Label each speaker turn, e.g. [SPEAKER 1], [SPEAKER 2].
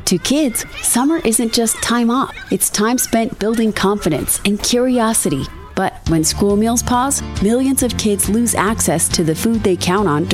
[SPEAKER 1] To kids, summer isn't just time off. It's time spent building confidence and curiosity. But when school meals pause, millions of kids lose access to the food they count on